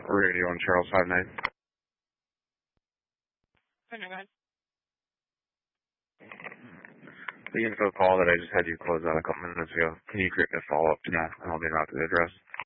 Radio on Charles 59. The info call that I just had you close out a couple minutes ago, can you create a follow-up to that, and I'll be out to the address?